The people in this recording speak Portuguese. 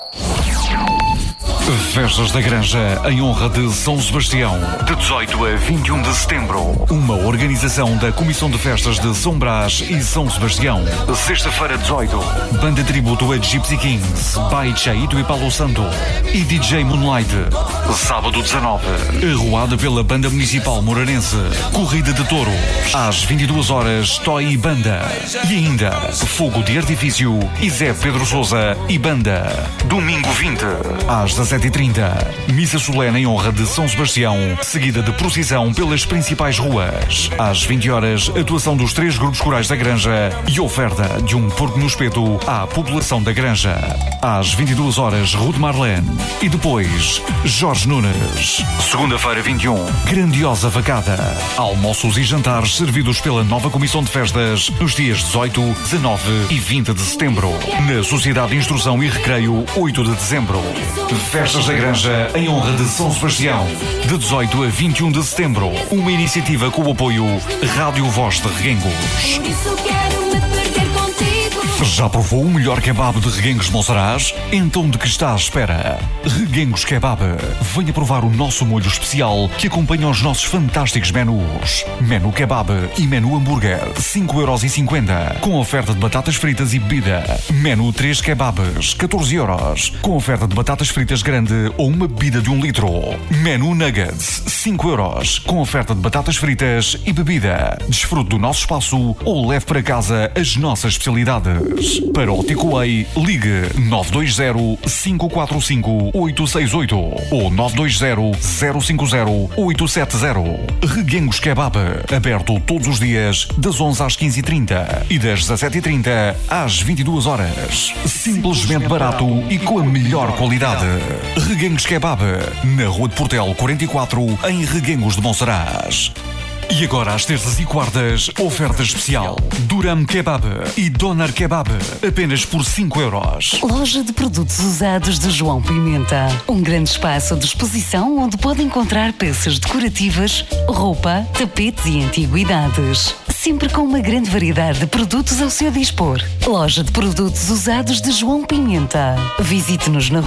Festas da Granja em honra de São Sebastião, de 18 a 21 de setembro. Uma organização da Comissão de Festas de São Brás e São Sebastião. Sexta-feira, 18, banda tributo a Gypsy Kings, by Chaito e Paulo Santo e DJ Moonlight. Sábado, 19, arruada pela Banda Municipal Moreirense. Corrida de touros, às 22 horas, Toy e Banda. E ainda, fogo de artifício e Zé Pedro Sousa e Banda. Domingo 20, às 17h30, missa solene em honra de São Sebastião, seguida de procissão pelas principais ruas. Às 20 horas, atuação dos 3 grupos corais da Granja e oferta de um porco no espeto à população da Granja. Às 22 horas, Rude Marlene. E depois, Jorge Nunes. Segunda-feira, 21, grandiosa vacada. Almoços e jantares servidos pela nova Comissão de Festas nos dias 18, 19 e 20 de setembro. Na Sociedade de Instrução e Recreio, 8 de dezembro. Festas da Granja em honra de São Sebastião, de 18 a 21 de setembro. Uma iniciativa com o apoio Rádio Voz de Reguengos. Já provou o melhor kebab de Reguengos de Monsaraz? Então de que está à espera? Reguengos Kebab. Venha provar o nosso molho especial que acompanha os nossos fantásticos menus. Menu Kebab e Menu Hambúrguer, 5,50€, com oferta de batatas fritas e bebida. Menu 3 Kebabs, 14€, com oferta de batatas fritas grande ou uma bebida de 1 litro. Menu Nuggets, 5€, com oferta de batatas fritas e bebida. Desfrute do nosso espaço ou leve para casa as nossas especialidades. Para o takeaway, ligue 920-545-868 ou 920-050-870. Reguengos Kebab, aberto todos os dias das 11 às 15h30 e das 17h30 às 22 horas. Simplesmente barato e com a melhor qualidade. Reguengos Kebab, na Rua de Portel 44, em Reguengos de Monsaraz. E agora, às terças e quartas, oferta especial. Duram Kebab e Donar Kebab, apenas por 5€. Loja de produtos usados de João Pimenta. Um grande espaço de exposição onde pode encontrar peças decorativas, roupa, tapetes e antiguidades. Sempre com uma grande variedade de produtos ao seu dispor. Loja de produtos usados de João Pimenta. Visite-nos na